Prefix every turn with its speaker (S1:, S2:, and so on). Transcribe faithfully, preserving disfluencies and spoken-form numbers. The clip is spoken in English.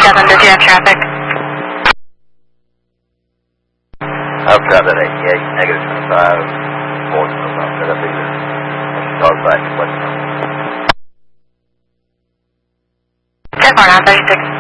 S1: seven, does you have traffic?
S2: I've tried that eighty-eight, negative twenty-five, forty, I'll set up either. I should talk back and let you know.
S1: ten four nine thirty-six.